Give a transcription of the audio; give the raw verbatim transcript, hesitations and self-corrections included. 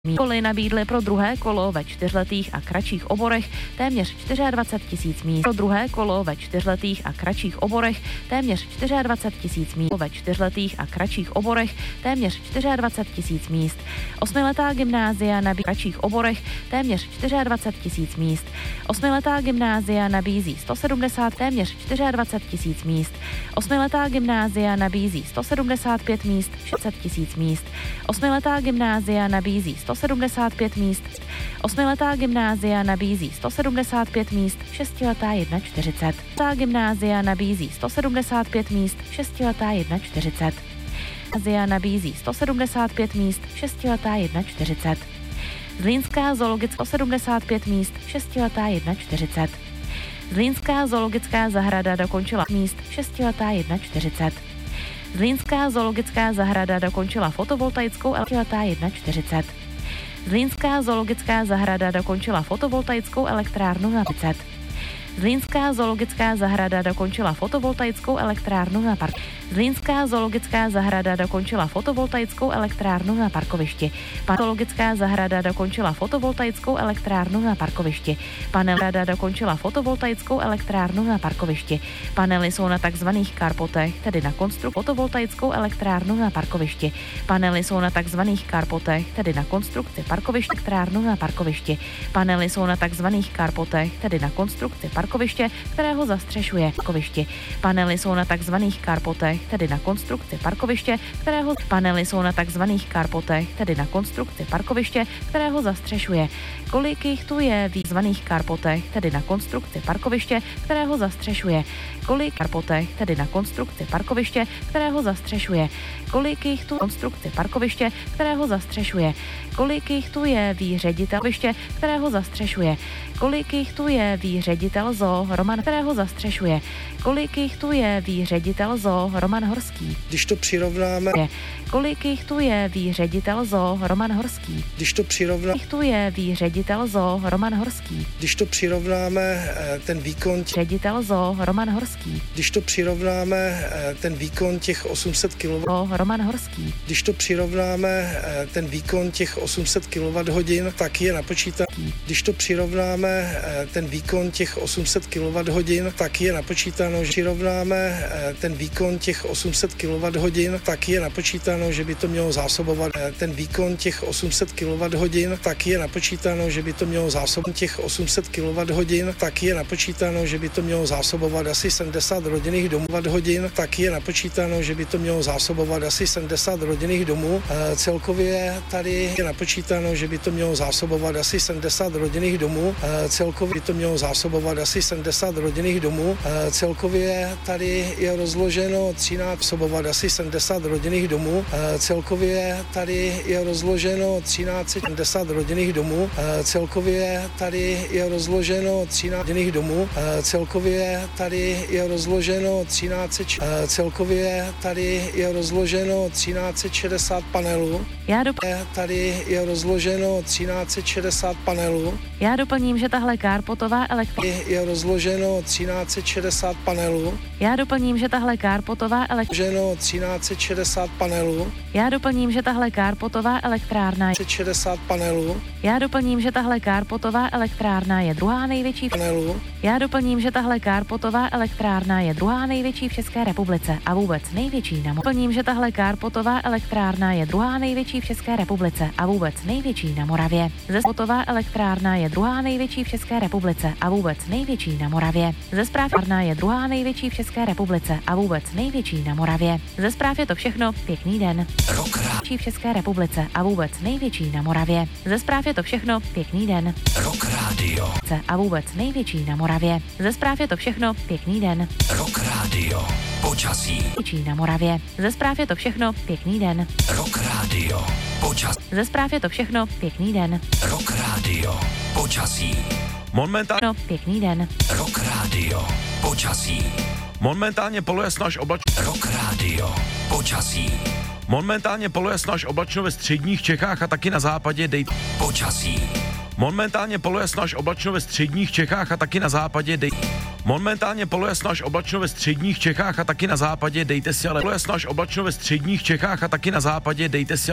Školy nabídly pro druhé kolo ve čtyřletých a kratších oborech téměř dvacet čtyři tisíc míst. Pro druhé kolo ve čtyřletých a kratších oborech téměř dvacet čtyři tisíc míst. Ve čtyřletých a kratších oborech téměř dvacet čtyři tisíc míst. Osmiletá gymnázia nabízí v kratších oborech téměř dvacet čtyři tisíc míst. Osmiletá gymnázia nabízí sto sedmdesát téměř dvacet čtyři tisíc míst. Osmiletá gymnázia nabízí sto sedmdesát pět míst, šest tisíc míst. Osmiletá gymnázia nabízí sto sedmdesát pět míst. Osmiletá gymnázia nabízí sto sedmdesát pět míst, šestiletá čtyřicet jedna. Osmiletá gymnázia nabízí sto sedmdesát pět míst, šestiletá čtyřicet jedna. Gymnázia nabízí sto sedmdesát pět míst, šestiletá čtyřicet jedna. Zlínská zoologická sedmdesát pět míst, šestiletá čtyřicet jedna. Zlínská zoologická zahrada dokončila míst, šestiletá čtyřicet jedna. Zlínská zoologická zahrada dokončila fotovoltaickou šestiletá čtyřicet jedna. Zlínská zoologická zahrada dokončila fotovoltaickou elektrárnu na třicet. Zlínská zoologická zahrada dokončila fotovoltaickou elektrárnu na park. Zlínská zoologická zahrada dokončila fotovoltaickou elektrárnu na parkovišti. Zoologická zahrada dokončila fotovoltaickou elektrárnu na parkovišti. Panel rada dokončila fotovoltaickou elektrárnu na parkovišti. Panely jsou na takzvaných karpotech, tedy na konstrukci fotovoltaickou elektrárnu na parkovišti. Panely jsou na takzvaných karpotech, tedy na konstrukci parkoviště elektrárnu na parkovišti. Panely jsou na takzvaných karpotech, tedy na konstrukci parkoviště, kterého zastřešuje parkoviště. Panely jsou na takzvaných karpotech, tedy na konstrukci parkoviště, kterého panely jsou na takzvaných karpotech, tedy na konstrukci parkoviště, kterého zastřešuje. Kolik jich tu je v takzvaných karpotech, tedy na konstrukci parkoviště, kterého zastřešuje. Kolik karpotech, tedy na konstrukci parkoviště, kterého zastřešuje. Kolik jich tu konstrukci parkoviště, kterého zastřešuje. Kolik jich tu je ví ředitel parkoviště, kterého zastřešuje. Kolik jich tu je ví ředitel zoo Roman, kterého zastřešuje. Kolik jich tu je ví ředitel zoo Roman Horský. Když to přirovnáme, kolik jich tu je ví ředitel zoo Roman Horský. Když to přirovnáme, Kolik tu je ví ředitel zoo Roman Horský. Když to přirovnáme ten výkon ředitel zoo Roman Horský. Když to přirovnáme ten výkon těch osm set kilowatthodin, Roman Horský. Když to přirovnáme ten výkon těch osm set kilowatthodin, tak je napočítáno. Když to přirovnáme ten výkon těch osm set kilowatthodin, tak je napočítáno, že přirovnáme ten výkon těch osm set kilowatthodin, tak je napočítáno, že by to mělo zásobovat ten výkon těch osm set kilowatthodin, tak je napočítáno, že by to mělo zásobovat těch osm set kilowatthodin, tak je napočítáno, že by to mělo zásobovat asi sedmdesát rodinných domů hodin, tak je napočítáno, že by to mělo zásobovat asi sedmdesát rodinných domů. Celkově tady je napočítáno, že by to mělo zásobovat asi sedmdesát rodinných domů. Celkově by to mělo zásobovat asi sedmdesát rodinných domů. Celkově tady je rozloženo třináct, zásobovat asi sedmdesát rodinných domů. Celkově tady je rozloženo třináct set sedmdesát rodinných domů. Celkově tady je rozloženo třináct rodinných domů. Celkově tady je rozloženo třináct set, celkově tady je rozloženo třináct set šedesát panelů. Já dop- Tady je rozloženo třináct set šedesát panelů. Já doplním, že tahle kárpotová elektrárna Je rozloženo třináct set šedesát panelů. Já doplním, že tahle kárpotová elektrárna Rozloženo třináct set šedesát panelů. Já doplním, že tahle kárpotová elektrárna je šedesát panelů. Já doplním, že tahle kárpotová elektrárna je druhá největší v Panelů. Já doplním, že tahle kárpotová elektrárna je druhá největší v České republice a vůbec největší na Moravě. Doplním, že tahle kárpotová elektrárna je druhá největší v České republice a vůbec největší na Moravě. Ze spotová elektrárna je druhá největší v České republice a vůbec největší na Moravě. Ze zpráv je druhá největší v České republice a vůbec největší na Moravě. Ze zpráv je to všechno. Pěkný den. Rock V České republice a vůbec největší na Moravě. Ze zpráv je to všechno. Pěkný den. Rock Radio. A vůbec největší na Moravě. Ze zpráv je to všechno. Pěkný den. Rock Radio. Počasí. Největší na Moravě. Ze zpráv je to všechno. Pěkný den. Rock Radio. Počasí. Ze zpráv je to všechno. Pěkný den. Rock Radio. Počasí. Momentálně, No, pěkný den. Rock Radio. Počasí. momentálně polojasno až oblačno. Rock Radio. Počasí. Momentálně polojasno až oblačno ve středních Čechách a taky na západě dej. Počasí. Momentálně polojasno až oblačno ve středních Čechách a taky na západě dej. Momentálně polojasno až oblačno ve středních Čechách a taky na západě dejte si ale polojasno až oblačno ve středních Čechách a taky na západě dejte si